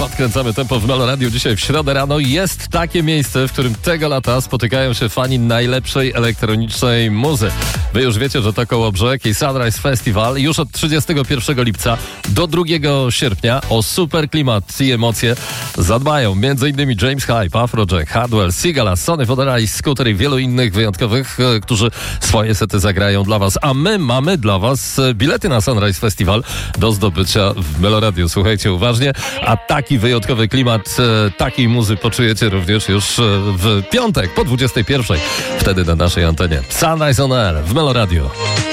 Podkręcamy tempo w Melo Radio. Dzisiaj w środę rano jest takie miejsce, w którym tego lata spotykają się fani najlepszej elektronicznej muzy. Wy już wiecie, że to Kołobrzeg i Sunrise Festival już od 31 lipca do 2 sierpnia o super klimat i emocje zadbają m.in. James Hype, Afrojack, Hardwell, Sigala, Sony Fodera i Scooter i wielu innych wyjątkowych, którzy swoje sety zagrają dla was. A my mamy dla was bilety na Sunrise Festival do zdobycia w Melo Radio. Słuchajcie uważnie, a taki wyjątkowy klimat takiej muzy poczujecie również już w piątek po 21. Wtedy na naszej antenie. Sunrise on Air w Melo Radio.